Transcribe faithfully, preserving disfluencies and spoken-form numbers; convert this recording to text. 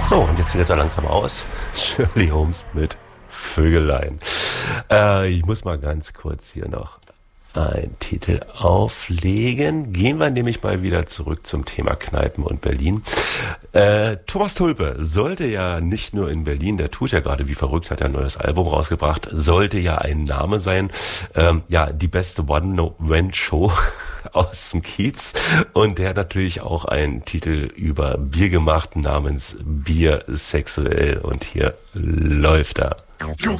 So, und jetzt wieder da langsam aus. Shirley Holmes mit Vögelein. Äh, ich muss mal ganz kurz hier noch einen Titel auflegen. Gehen wir nämlich mal wieder zurück zum Thema Kneipen und Berlin. Äh, Thomas Tulpe sollte ja nicht nur in Berlin, der tut ja gerade wie verrückt, hat ja ein neues Album rausgebracht, sollte ja ein Name sein. Ähm, ja, die beste One-No-When-Show aus dem Kiez. Und der hat natürlich auch einen Titel über Bier gemacht namens Bier sexuell. Und hier läuft er.